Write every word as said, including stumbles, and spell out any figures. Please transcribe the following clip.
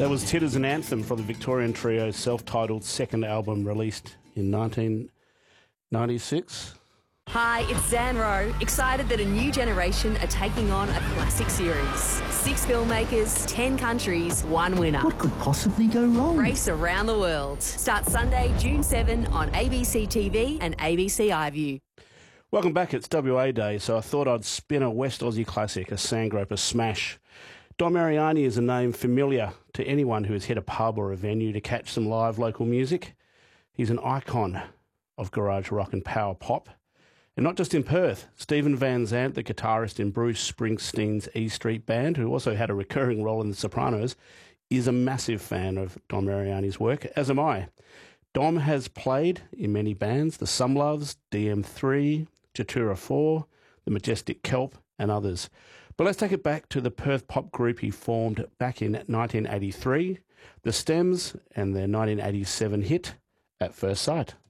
That was Tit as an Anthem from the Victorian Trio's self-titled second album released in nineteen ninety-six. Hi, it's Zan Rowe, excited that a new generation are taking on a classic series. Six filmmakers, ten countries, one winner. What could possibly go wrong? Race around the world. Starts Sunday, June seventh on A B C T V and A B C iView. Welcome back, it's W A Day, so I thought I'd spin a West Aussie classic, a Sandgroper smash. Dom Ariani is a name familiar to anyone who has hit a pub or a venue to catch some live local music. He's an icon of garage rock and power pop. And not just in Perth. Stephen Van Zandt, the guitarist in Bruce Springsteen's E Street Band, who also had a recurring role in The Sopranos, is a massive fan of Dom Ariani's work, as am I. Dom has played in many bands, the Sumloves, D M three, Jatura four, the Majestic Kelp, and others. But let's take it back to the Perth pop group he formed back in nineteen eighty-three, The Stems, and their nineteen eighty-seven hit, At First Sight.